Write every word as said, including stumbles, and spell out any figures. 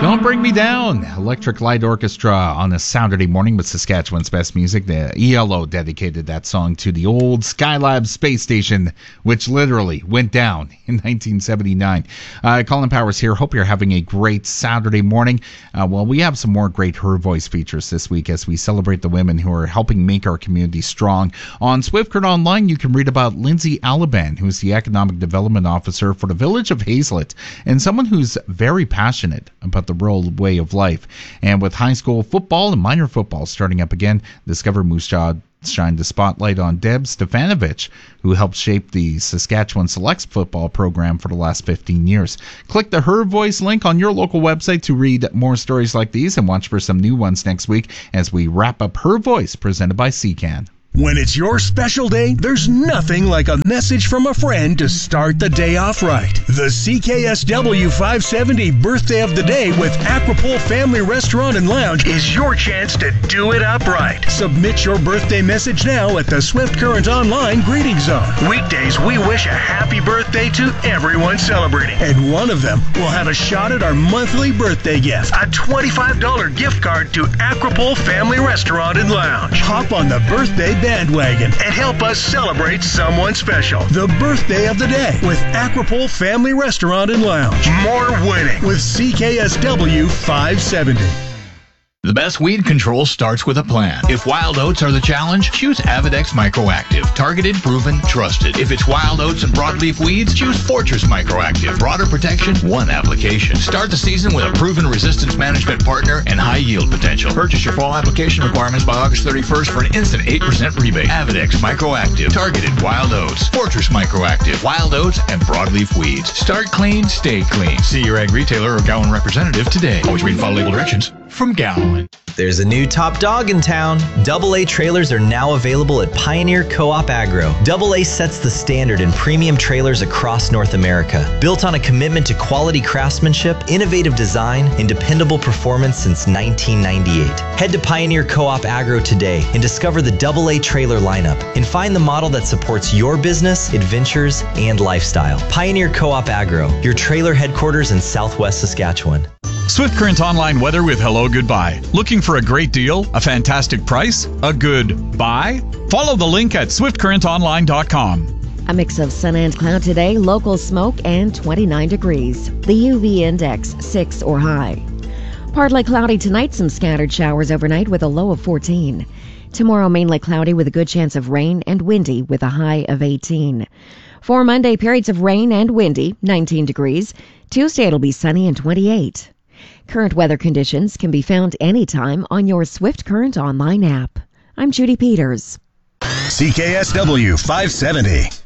Don't Bring Me Down, Electric Light Orchestra on a Saturday morning with Saskatchewan's best music. The E L O dedicated that song to the old Skylab space station, which literally went down in nineteen seventy-nine. Uh, Colin Powers here. Hope you're having a great Saturday morning. Uh, well, we have some more great Her Voice features this week as we celebrate the women who are helping make our community strong. On Swift Current Online, you can read about Lindsay Alaban, who's the Economic Development Officer for the Village of Hazlet, and someone who's very passionate about the rural way of life. And with high school football and minor football starting up again, Discover Moose Jaw shined the spotlight on Deb Stefanovich, who helped shape the Saskatchewan Selects football program for the last fifteen years. Click the Her Voice link on your local website to read more stories like these and watch for some new ones next week as we wrap up Her Voice presented by C C A N. When it's your special day, there's nothing like a message from a friend to start the day off right. The C K S W five seventy Birthday of the Day with Aquapole Family Restaurant and Lounge is your chance to do it up right. Submit your birthday message now at the Swift Current Online Greeting Zone. Weekdays, we wish a happy birthday to everyone celebrating, and one of them will have a shot at our monthly birthday gift, a twenty-five dollars gift card to Aquapole Family Restaurant and Lounge. Hop on the birthday bandwagon and help us celebrate someone special. The Birthday of the Day with Aquapole Family Restaurant and Lounge. More winning with C K S W five seventy. The best weed control starts with a plan. If wild oats are the challenge, choose Avidex Microactive. Targeted, proven, trusted. If it's wild oats and broadleaf weeds, choose Fortress Microactive. Broader protection, one application. Start the season with a proven resistance management partner and high yield potential. Purchase your fall application requirements by August thirty-first for an instant eight percent rebate. Avidex Microactive. Targeted wild oats. Fortress Microactive. Wild oats and broadleaf weeds. Start clean, stay clean. See your ag retailer or Gowan representative today. Always read and follow label directions from Gowan. There's a new top dog in town. Double A trailers are now available at Pioneer Co-op Agro. Double A sets the standard in premium trailers across North America. Built on a commitment to quality craftsmanship, innovative design, and dependable performance since nineteen ninety-eight. Head to Pioneer Co-op Agro today and discover the Double A trailer lineup and find the model that supports your business, adventures, and lifestyle. Pioneer Co-op Agro, your trailer headquarters in Southwest Saskatchewan. Swift Current Online weather with Hello Goodbye. Looking for a great deal, a fantastic price, a good buy? Follow the link at swift current online dot com. A mix of sun and cloud today, local smoke, and twenty-nine degrees. The U V index six or high. Partly cloudy tonight, some scattered showers overnight with a low of fourteen. Tomorrow mainly cloudy with a good chance of rain and windy with a high of eighteen. For Monday, periods of rain and windy, nineteen degrees. Tuesday it'll be sunny and twenty-eight. Current weather conditions can be found anytime on your Swift Current Online app. I'm Judy Peters. C K S W five seventy.